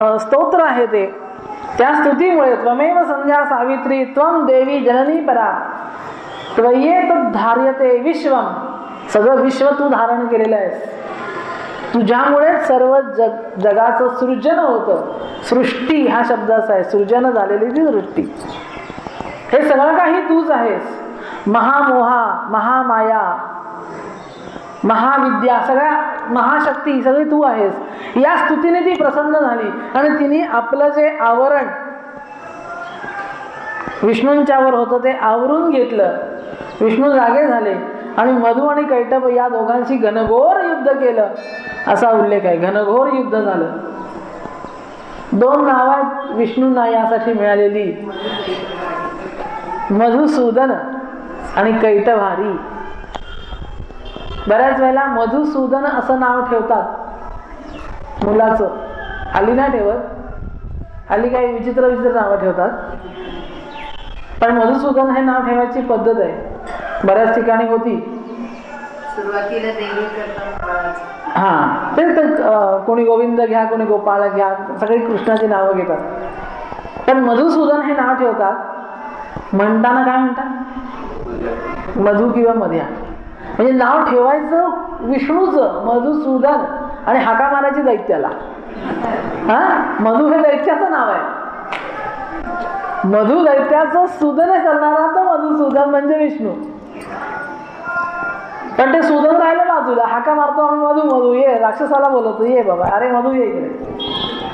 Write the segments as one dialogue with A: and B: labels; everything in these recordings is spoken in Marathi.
A: स्तोत्र आहे ते. त्या स्तुतीमुळे त्वमेव संध्या सावित्री त्वं देवी जननी परा त्वयेत धार्यते विश्वम, सगळं विश्व तू धारण केलेलं आहेस. तुझ्यामुळे सर्व जगाचं सृजन होतं. सृष्टी हा शब्दाचा आहे, सृजन झालेली ती सृष्टी. हे सगळं काही तूच आहेस. महामोहा, महामाया, महाविद्या, सगळ्या महाशक्ती सगळी तू आहेस. या स्तुतीने ती प्रसन्न झाली आणि तिने आपलं जे आवरण विष्णूंच्यावर होतं ते आवरून घेतलं. विष्णू जागे झाले आणि मधु आणि कैटभ या दोघांशी घनघोर युद्ध केलं असा उल्लेख आहे. घनघोर युद्ध झालं. दोन नावं विष्णूंना यासाठी मिळालेली, मधुसूदन आणि कैटभारी. बऱ्याच वेळेला मधुसूदन असं नाव ठेवतात मुलाचं. हल्ली नाही ठेवत, हल्ली काही विचित्र विचित्र नावं ठेवतात. पण मधुसूदन हे नाव ठेवायची पद्धत आहे, बऱ्याच ठिकाणी होती.
B: सुरुवातीला देवी करतात.
A: हा ते कोणी गोविंद घ्या, कोणी गोपाळ घ्या, सगळी कृष्णाची नावं घेतात. पण मधुसूदन हे नाव ठेवतात. म्हणताना काय म्हणतात? मधु किंवा मध्या, म्हणजे नाव ठेवायचं विष्णूचं मधुसूदन आणि हाका मारायची दैत्याला. हा, मधु हे दैत्याचं नाव आहे. मधु दैत्याचं सूदन करणारा तर मधुसूदन म्हणजे विष्णू. पण ते सूदन राहिलं बाजूला, हाका मारतो आम्ही मधु मधु ये, राक्षसाला बोलवतो ये बाबा, अरे मधु ये इकडे.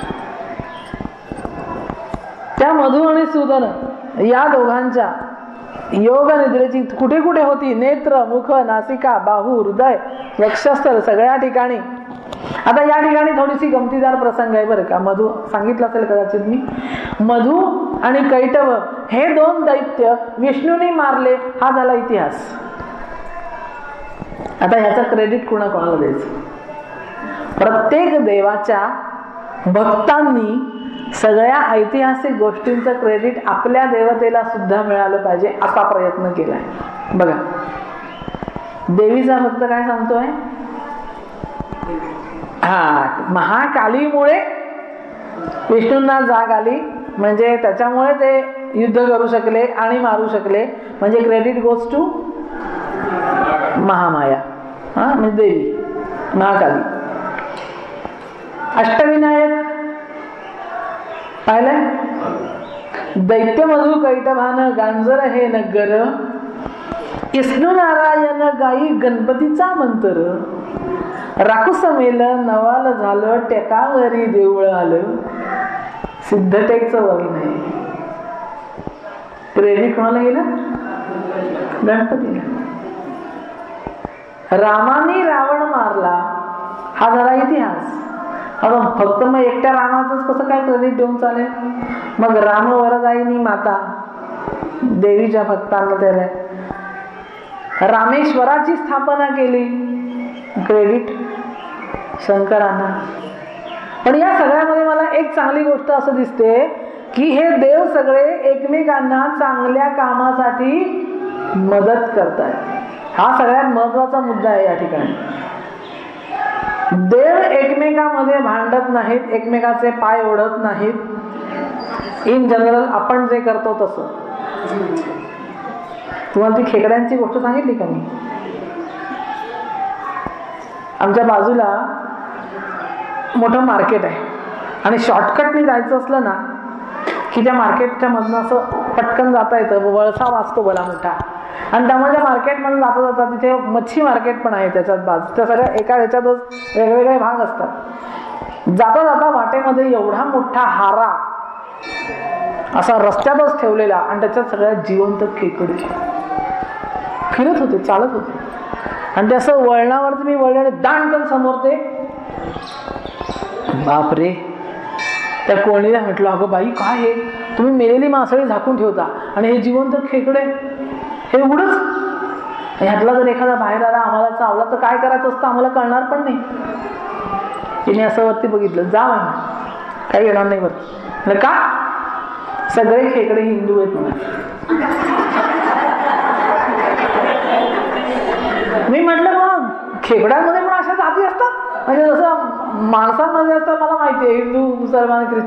A: त्या मधु आणि सूदन या दोघांच्या योग निद्रेची कुठे कुठे होती? नेत्र, मुख, नासिका, बाहू, हृदय, वक्षस्थल, सगळ्या ठिकाणी. आता या ठिकाणी थोडीशी गमतीदार प्रसंग आहे बरं का. मधु सांगितलं असेल कदाचित मी. मधु आणि कैटभ हे दोन दैत्य विष्णूने मारले, हा झाला इतिहास. आता ह्याचं क्रेडिट कोणाकोणाला द्यायचं? प्रत्येक देवाच्या भक्तांनी सगळ्या ऐतिहासिक गोष्टींचं क्रेडिट आपल्या देवतेला सुद्धा मिळालं पाहिजे असा प्रयत्न केलाय. बघा, देवीचा भक्त काय सांगतोय? हा, महाकालीमुळे विष्णूंना जाग आली, म्हणजे त्याच्यामुळे ते युद्ध करू शकले आणि मारू शकले, म्हणजे क्रेडिट गोज टू महामाया, हा म्हणजे देवी महाकाली. अष्टविनायक पाहिलंय? दैत्य मधु कैटभान गांजर हे नगर, विष्णू नारायण गाई गणपतीचा मंत्र, राकुस मेल नवाल झालं टेकावरी देऊळ आलं. सिद्धटेकचं वर्ण आहे. क्रेडिट कोणाला गेलं? गणपतीला. रामाने रावण मारला, हा झाला इतिहास. आता फक्त मग एकट्या रामाचंच कसं काय क्रेडिट देऊन चालेल? मग राम वरदायिनी माता देवीच्या भक्तांना त्याला रामेश्वराची स्थापना केली, क्रेडिट शंकरांना. पण या सगळ्यामध्ये मला एक चांगली गोष्ट असं दिसते की हे देव सगळे एकमेकांना चांगल्या कामासाठी मदत करतात. हा सगळ्यात महत्वाचा मुद्दा आहे या ठिकाणी. देव एकमेकांमध्ये भांडत नाहीत, एकमेकाचे पाय ओढत नाहीत. इन जनरल आपण जे करतो तसं. तुम्हाला ती खेकड्यांची गोष्ट सांगितली का मी? आमच्या बाजूला मोठं मार्केट आहे आणि शॉर्टकटने जायचं असलं ना की त्या मार्केटच्या मधनं असं पटकन जाता येतं. वळसा वाचतो भला मोठा. आणि त्यामुळे त्या मार्केटमध्ये जाता जाता तिथे मच्छी मार्केट पण आहे त्याच्यात बाजू. त्या सगळ्या एका ह्याच्यातच वेगवेगळे भाग असतात. जाता जाता वाटेमध्ये एवढा मोठा हारा असा रस्त्यातच ठेवलेला आणि त्याच्यात सगळ्या जिवंत खेकडे फिरत होते, चालत होते. आणि ते असं वळणावरती मी वळले आणि दांडकन समोर ते. बापरे, त्या कोणीला म्हटलं, अगं बाई काय हे, तुम्ही मेलेली मासळी झाकून ठेवता आणि हे जिवंत खेकडे हे उघडच. ह्यातला जर एखादा बाहेर आला आम्हाला चावला तर काय करायचं असतं आम्हाला कळणार पण नाही. तिने असं वरती बघितलं, जा म्हणा काही येणार नाही बरं. का? सगळे खेकडे हिंदू आहेत म्हणा. मी म्हटलं मग खेकड्यांमध्ये पण अशा जाती असतात? म्हणजे जसं माणसांमध्ये असतात मला माहिती आहे, हिंदू मुसलमान ख्रिश्चन